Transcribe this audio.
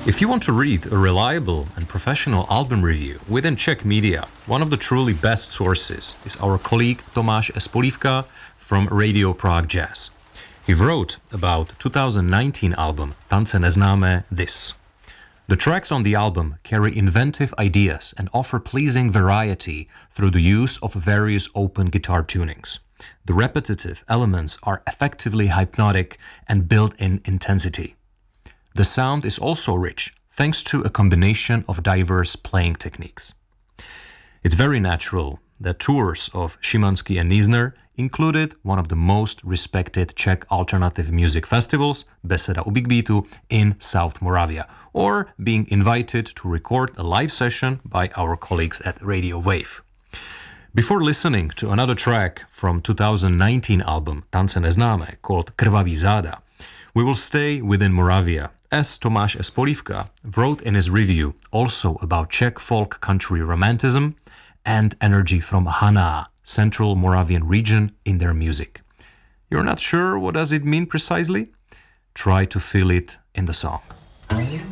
If you want to read a reliable and professional album review within Czech media, one of the truly best sources is our colleague Tomáš Espolivka from Radio Prague Jazz. He wrote about 2019 album Tance neznámé this. The tracks on the album carry inventive ideas and offer pleasing variety through the use of various open guitar tunings. The repetitive elements are effectively hypnotic and built-in intensity. The sound is also rich, thanks to a combination of diverse playing techniques. It's very natural that tours of Szymanski and Niesner included one of the most respected Czech alternative music festivals, Beseda u Big Beatu, in South Moravia, or being invited to record a live session by our colleagues at Radio Wave. Before listening to another track from 2019 album Tance neznámé called Krvaví záda, we will stay within Moravia, as Tomáš Espolivka wrote in his review also about Czech folk country romanticism and energy from Haná, Central Moravian region, in their music. You're not sure what does it mean precisely? Try to feel it in the song.